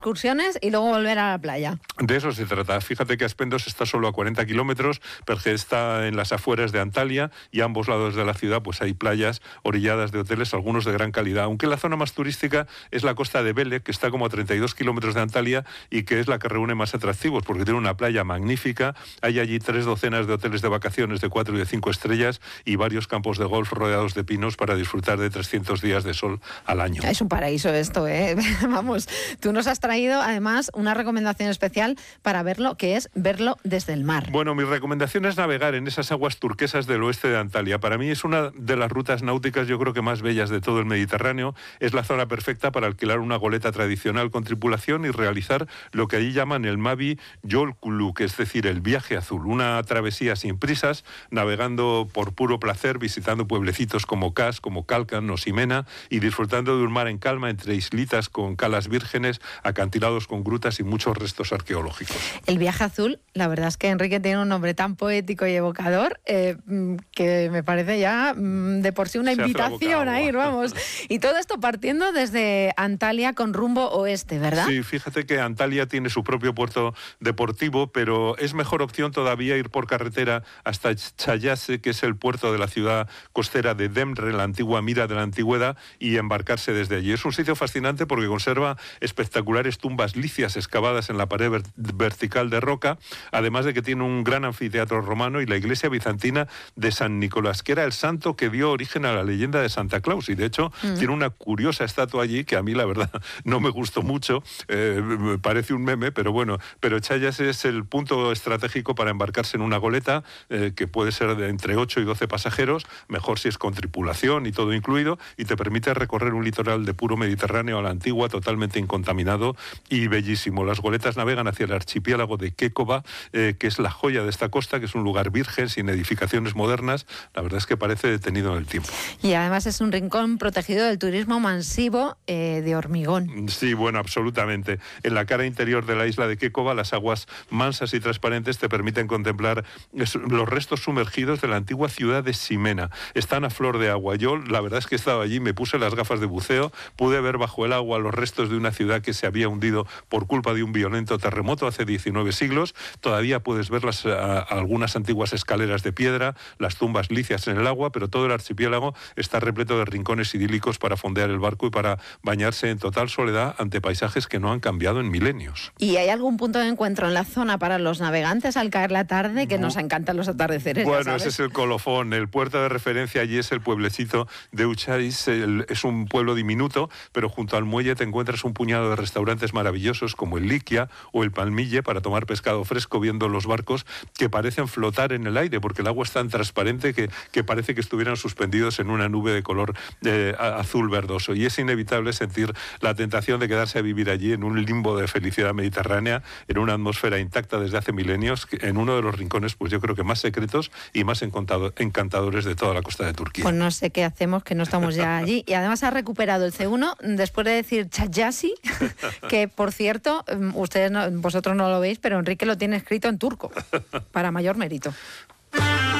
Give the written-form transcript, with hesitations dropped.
excursiones y luego volver a la playa. De eso se trata. Fíjate que Aspendos está solo a 40 kilómetros, porque está en las afueras de Antalya y a ambos lados de la ciudad pues hay playas orilladas de hoteles, algunos de gran calidad. Aunque la zona más turística es la costa de Vélez, que está como a 32 kilómetros de Antalya y que es la que reúne más atractivos, porque tiene una playa magnífica. Hay allí 3 docenas de hoteles de vacaciones de 4 y de 5 estrellas y varios campos de golf rodeados de pinos para disfrutar de 300 días de sol al año. Es un paraíso esto, ¿eh? Vamos, tú nos has traído además una recomendación especial para verlo, que es verlo desde el mar. Bueno, mi recomendación es navegar en esas aguas turquesas del oeste de Antalya. Para mí es una de las rutas náuticas, yo creo que más bellas de todo el Mediterráneo. Es la zona perfecta para alquilar una goleta tradicional con tripulación y realizar lo que allí llaman el Mavi Yolculuk, es decir, el viaje azul. Una travesía sin prisas, navegando por puro placer, visitando pueblecitos como Kas, como Calcan o Simena y disfrutando de un mar en calma entre islitas con calas vírgenes, acantilados con grutas y muchos restos arqueológicos. El viaje azul, la verdad es que Enrique tiene un nombre tan poético y evocador que me parece ya de por sí una invitación a ir, vamos. Y todo esto partiendo desde Antalya con rumbo oeste, ¿verdad? Sí, fíjate que Antalya tiene su propio puerto deportivo, pero es mejor opción todavía ir por carretera hasta Chayase, que es el puerto de la ciudad costera de Demre, la antigua Mira de la Antigüedad, y embarcarse desde allí. Es un sitio fascinante porque conserva espectaculares tumbas licias excavadas en la pared vertical de roca, además de que tiene un gran anfiteatro romano y la iglesia bizantina de San Nicolás, que era el santo que dio origen a la leyenda de Santa Claus, y de hecho tiene una curiosa estatua allí que a mí la verdad no me gustó mucho, parece un meme, pero bueno, pero Chayas es el punto estratégico para embarcarse en una goleta que puede ser de entre 8 y 12 pasajeros, mejor si es con tripulación y todo incluido, y te permite recorrer un litoral de puro Mediterráneo a la antigua, totalmente incontaminado y bellísimo. Las goletas navegan hacia el archipiélago de Kékova, que es la joya de esta costa, que es un lugar virgen, sin edificaciones modernas. La verdad es que parece detenido en el tiempo. Y además es un rincón protegido del turismo masivo de hormigón. Sí, bueno, absolutamente. En la cara interior de la isla de Kékova, las aguas mansas y transparentes te permiten contemplar los restos sumergidos de la antigua ciudad de Simena. Están a flor de agua. Yo, la verdad es que estaba allí, me puse las gafas de buceo, pude ver bajo el agua los restos de una ciudad que se había hundido por culpa de un violento terremoto hace 19 siglos. Todavía puedes ver algunas antiguas escaleras de piedra, las tumbas licias en el agua, pero todo el archipiélago está repleto de rincones idílicos para fondear el barco y para bañarse en total soledad ante paisajes que no han cambiado en milenios. ¿Y hay algún punto de encuentro en la zona para los navegantes al caer la tarde, que nos encantan los atardeceres? Bueno, ese es el colofón. El puerto de referencia allí es el pueblecito de Uchais. Es un pueblo diminuto, pero junto al muelle te encuentras un puñado de restaurantes maravillosos como el Liquia o el Palmille para tomar pescado fresco viendo los barcos que parecen flotar en el aire porque el agua es tan transparente que parece que estuvieran suspendidos en una nube de color azul verdoso, y es inevitable sentir la tentación de quedarse a vivir allí en un limbo de felicidad mediterránea, en una atmósfera intacta desde hace milenios, en uno de los rincones pues yo creo que más secretos y más encantadores de toda la costa de Turquía. Pues no sé qué hacemos, que no estamos ya allí. Y además ha recuperado el C1 después de decir Chayasi, que por cierto, vosotros no lo veis, pero Enrique lo tiene escrito en turco, para mayor mérito.